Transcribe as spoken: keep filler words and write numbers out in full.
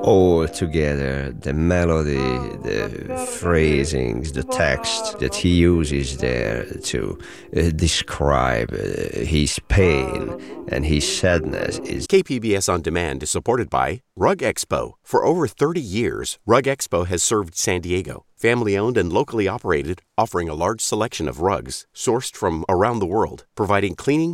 all together, the melody, the phrasings, the text that he uses there to uh, describe uh, his pain and his sadness is... K P B S On Demand is supported by Rug Expo. For over thirty years, Rug Expo has served San Diego. Family-owned and locally operated, offering a large selection of rugs sourced from around the world, providing cleaning,